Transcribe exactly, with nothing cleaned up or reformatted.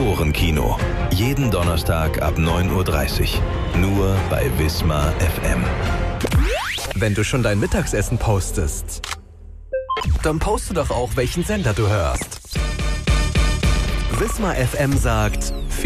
Ohren-Kino. Jeden Donnerstag ab neun Uhr dreißig. Nur bei Wismar F M. Wenn du schon dein Mittagsessen postest, dann poste doch auch, welchen Sender du hörst. Wismar F M sagt